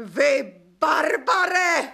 Vy barbare!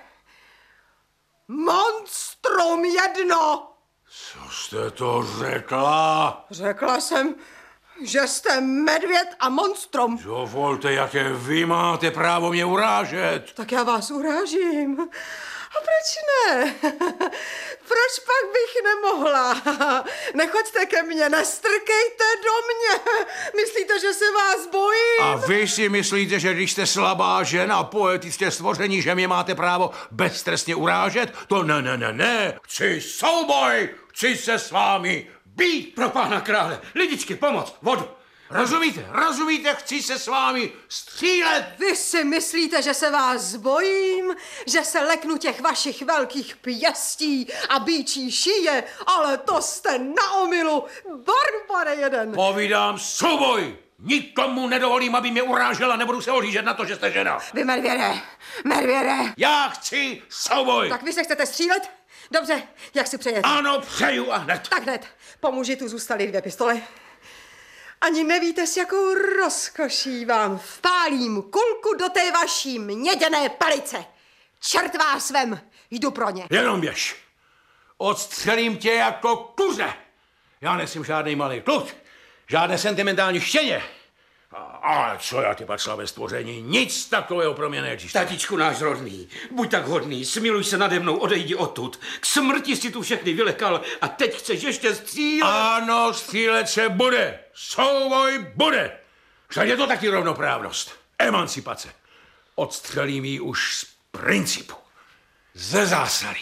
Monstrum jedno! Co jste to řekla? Řekla jsem, že jste medvěd a monstrum. Dovolte, jaké vy máte právo mě urážet. Tak já vás urážím. A proč ne? Proč pak bych nemohla? Nechoďte ke mně, nestrkejte do mě. Myslíte, že se vás bojím? A vy si myslíte, že když jste slabá žena, poetické stvoření, že mě máte právo beztrestně urážet? To ne. Chci souboj, chci se s vámi být. Pro pána krále, lidičky, pomoc, vodu. Rozumíte, chci se s vámi střílet. Vy si myslíte, že se vás bojím? Že se leknu těch vašich velkých pěstí a býčí šíje? Ale to jste na omylu, barbare jeden. Povídám souboj. Nikomu nedovolím, aby mě urážela, nebudu se ohlížet na to, že jste žena. Vy medvěde. Já chci souboj. Tak vy se chcete střílet? Dobře, jak si přejete? Ano, přeju a hned. Tak hned, po muži tu zůstaly 2 pistole. Ani nevíte, s jakou rozkoší vám vpálím kulku do té vaší měděné palice. Čert vás vem, jdu pro ně. Jenom běž. Odstřelím tě jako kuře. Já nejsem žádný malý kluk, žádné sentimentální štěně. Ale co já, ty pak slavé stvoření, nic takového pro mě neexistuje. Tatičku náš rodný, buď tak hodný, smiluj se nade mnou, odejdi odtud. K smrti si tu všechny vylekal a teď chceš ještě střílet. Ano, střílet se bude. Souboj bude. Však je to taky rovnoprávnost. Emancipace. Odstřelím ji už z principu. Ze zásady.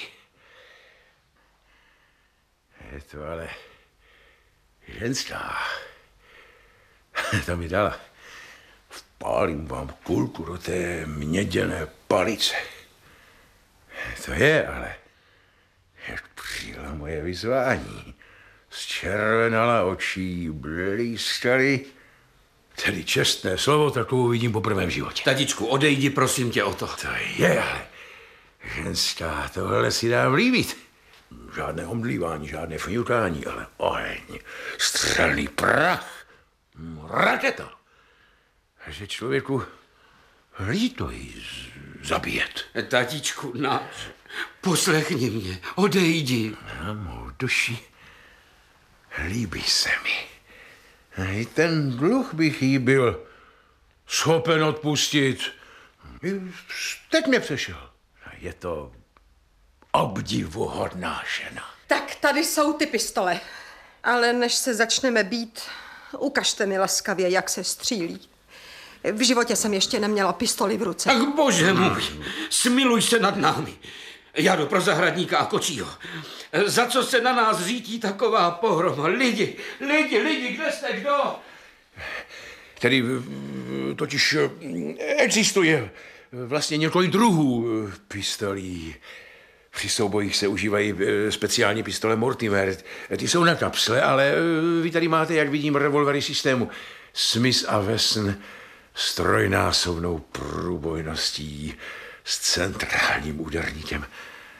Je to ale ženská. To mi dala. Vpálím vám kulku do té měděné palice. To je, ale jak přijela moje vyzvání. Zčervenala očí, blízkaly. Tedy čestné slovo, takovou vidím poprvé v životě. Tatičku, odejdi, prosím tě o to. To je, ale ženská, tohle si dám líbit. Žádné omdlívání, žádné fňukání, ale oheň, střelný prach, raketa. A že člověku líto jí zabíjet. Tatičku náš, poslechni mě, odejdi. Na mou duši líbí se mi. A i ten dluh bych jí byl schopen odpustit. Teď mě přešel. Je to obdivuhodná žena. Tak tady jsou ty pistole. Ale než se začneme být, ukažte mi laskavě, jak se střílí. V životě jsem ještě neměla pistoli v ruce. Ach bože můj, smiluj se nad námi. Já jdu pro zahradníka a kočího. Za co se na nás řítí taková pohroma? Lidi, kde jste, kdo? Tedy totiž existuje vlastně několik druhů pistolí. Při soubojích se užívají speciální pistole Mortimer. Ty jsou na kapsle, ale vy tady máte, jak vidím, revolvery systému Smith a Wesson s trojnásobnou průbojností, s centrálním úderníkem.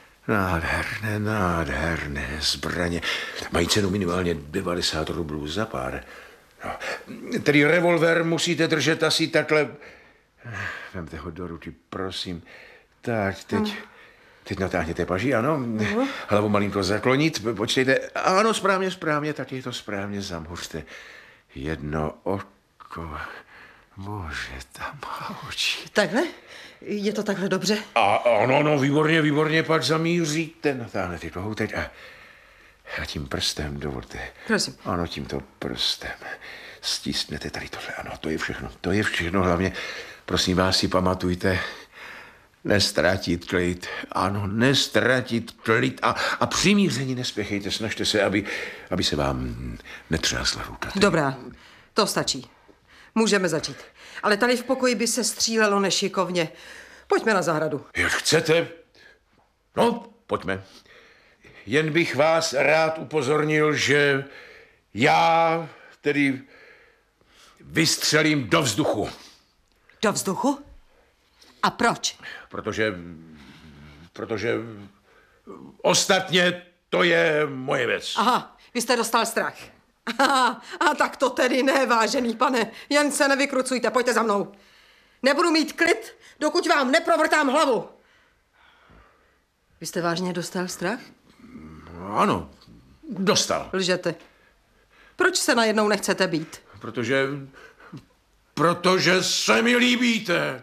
Nádherné zbraně. Mají cenu minimálně 90 rublů za pár. No, tedy revolver musíte držet asi takhle. Vemte ho do ruky, prosím. Tak, teď natáhněte paži, ano. Hlavu malinko zaklonit, počkejte. Ano, správně, tak je to správně, zamhuřte. Jedno oko. Bože, tam má oči. Takhle? Je to takhle dobře? Ano, výborně, pak zamíříte, natáhnete kohoutek a tím prstem, dovolte. Prosím. Ano, tímto prstem. Stisknete tady tohle, ano, to je všechno, hlavně, prosím vás, si pamatujte, nestratit klid, ano, nestratit klid a přimíření nespěchejte, snažte se, aby se vám netřásla ruka. Dobrá, to stačí. Můžeme začít. Ale tady v pokoji by se střílelo nešikovně. Pojďme na zahradu. Jak chcete? No, pojďme. Jen bych vás rád upozornil, že já tedy vystřelím do vzduchu. Do vzduchu? A proč? Protože ostatně to je moje věc. Aha, vy jste dostal strach. A tak to tedy ne, vážený pane. Jen se nevykrucujte, pojďte za mnou. Nebudu mít klid, dokud vám neprovrtám hlavu. Vy jste vážně dostal strach? Ano, dostal. Lžete. Proč se najednou nechcete být? Protože se mi líbíte.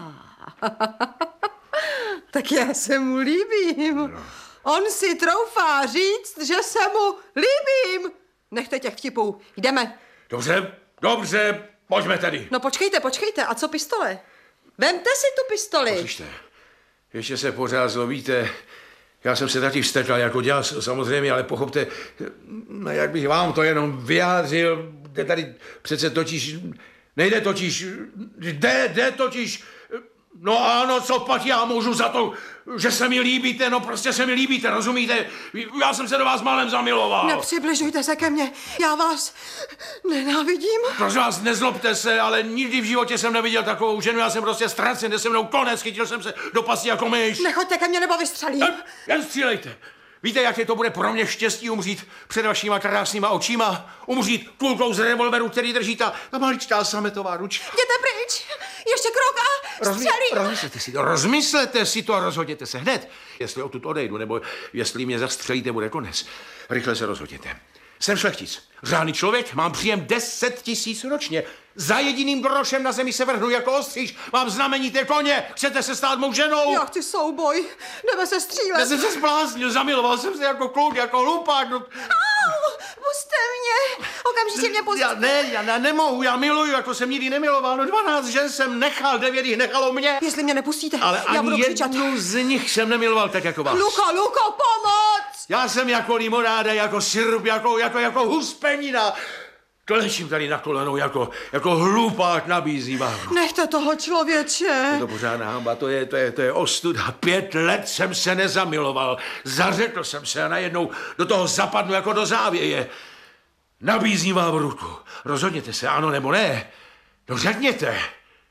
Tak já se mu líbím. No. On si troufá říct, že se mu líbím. Nechte těch vtipů. Jdeme. Dobře, pojďme tedy. No počkejte. A co pistole? Vemte si tu pistoli. Poslyšte, ještě se pořád zlobíte. Já jsem se taky vztekl jako děs, samozřejmě, ale pochopte, no jak bych vám to jenom vyjádřil, jde tady přece totiž, nejde totiž, jde totiž, no ano, co pak já můžu za to, že se mi líbíte, no prostě se mi líbíte, rozumíte? Já jsem se do vás málem zamiloval. Nepřibližujte se ke mně, já vás nenávidím. Prosím vás, nezlobte se, ale nikdy v životě jsem neviděl takovou ženu, já jsem prostě ztracen, jde se mnou konec, chytil jsem se do pasti jako myš. Nechoďte ke mně, nebo vystřelím. Jen střílejte. Víte, jaké to bude pro mě štěstí umřít před vašima krásnýma očima? Umřít kulkou z revolveru, který drží ta maličká sametová ručka. Jděte pryč, ještě krok a střelím. Rozmyslete si to a rozhodněte se hned. Jestli odtud odejdu, nebo jestli mě zastřelíte, bude konec. Rychle se rozhodněte. Jsem šlechtic, řádný člověk, mám příjem 10 000 ročně. Za jediným grošem na zemi se vrhnu jako ostříž. Mám znamenité koně, chcete se stát mou ženou? Já chci souboj, jdeme se střílet. Já jsem se zbláznil, zamiloval jsem se jako kluk, jako hlupák. No. Pusťte mě, okamžitě mě pusťte. Já nemohu, já miluju, jako jsem nikdy nemiloval. No 12 žen jsem nechal, 9 jich nechalo mě. Jestli mě nepustíte, ale já budu křičet. Ale jednu z nich jsem nemiloval tak jako vás. Luko, pomoc! Já jsem jako limonáda, jako sirup, jako huspenina. Klečím tady na kolenou, jako hlupák nabízím vám. Nechte toho člověče. Je to pořádná hamba, to je ostuda. 5 let jsem se nezamiloval. Zařekl jsem se a najednou do toho zapadnu jako do závěje. Nabízím vám ruku. Rozhodněte se, ano nebo ne. No řekněte.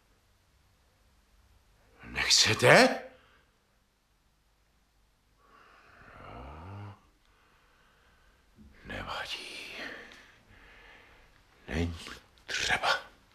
Nechcete? No, nevadí. Není třeba.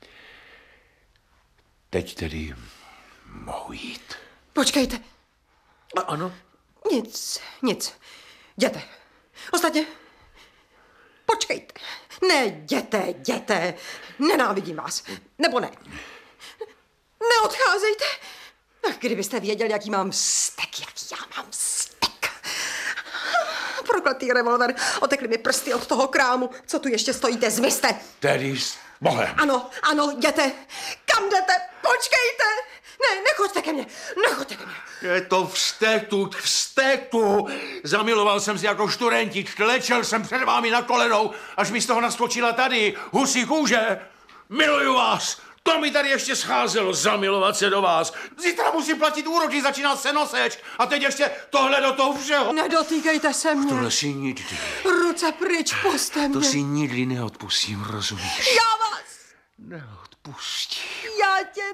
Teď tedy mohu jít. Počkejte. Ano? Nic. Jděte. Ostatně, počkejte. Ne, jděte. Nenávidím vás. Nebo ne. Neodcházejte. Ach, kdybyste věděl, jaký mám vztek, jaký já mám vztek. Prokletý revolver, otekly mi prsty od toho krámu. Co tu ještě stojíte, zmizte. Tedy s Bohem. Ano, jděte. Kam jdete? Počkejte. Ne, nechoďte ke mně. Je to vzteku. Zamiloval jsem si jako šturentič, klečel jsem před vámi na kolenou, až mi z toho naskočila tady husí kůže. Miluju vás. To mi tady ještě scházelo, zamilovat se do vás. Zítra musím platit úroky, začíná se noseč. A teď ještě tohle do toho všeho. Nedotýkejte se mě. Tohle si nikdy. Ruce pryč, puste mě. To si nikdy neodpustím, rozumíš? Já vás neodpustím. Já tě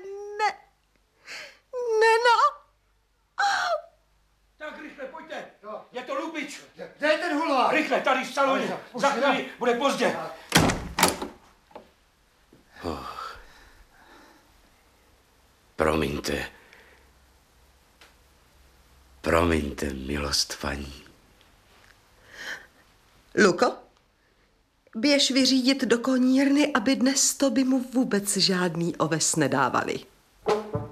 Tak rychle, pojďte. Je to lupič. Kde je ten hulvát? Rychle, tady v saloně. Za chvíli bude pozdě. Promiňte, milost paní. Luko, běž vyřídit do konírny, aby dnes to by mu vůbec žádný oves nedávali.